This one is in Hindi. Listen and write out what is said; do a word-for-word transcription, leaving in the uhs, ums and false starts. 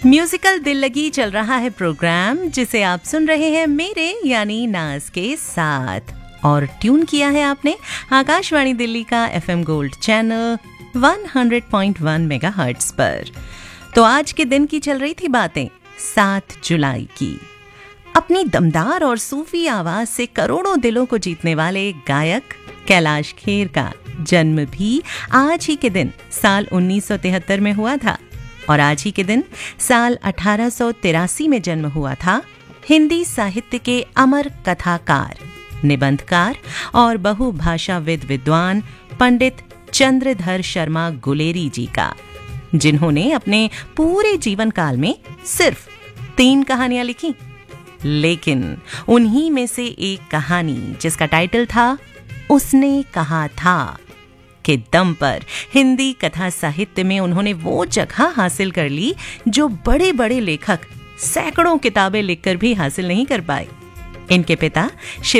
म्यूजिकल दिल लगी चल रहा है प्रोग्राम जिसे आप सुन रहे हैं मेरे यानी नाज के साथ, और ट्यून किया है आपने आकाशवाणी दिल्ली का एफएम गोल्ड चैनल सौ पॉइंट वन मेगाहर्ट्ज पर। तो आज के दिन की चल रही थी बातें सात जुलाई की। अपनी दमदार और सूफी आवाज से करोड़ों दिलों को जीतने वाले गायक कैलाश खेर का जन्म भी आज ही के दिन साल उन्नीस सौ तिहत्तर में हुआ था, और आज ही के दिन साल अठारह सौ तिरासी में जन्म हुआ था हिंदी साहित्य के अमर कथाकार, निबंधकार और बहुभाषाविद विद्वान पंडित चंद्रधर शर्मा गुलेरी जी का, जिन्होंने अपने पूरे जीवन काल में सिर्फ तीन कहानियां लिखी। लेकिन उन्हीं में से एक कहानी जिसका टाइटल था उसने कहा था के दम पर हिंदी कथा साहित्य में उन्होंने वो जगह हासिल कर ली जो बड़े बड़े लेखक सैकड़ों किताबें लिखकर भी हासिल नहीं कर पाए। इनके पिता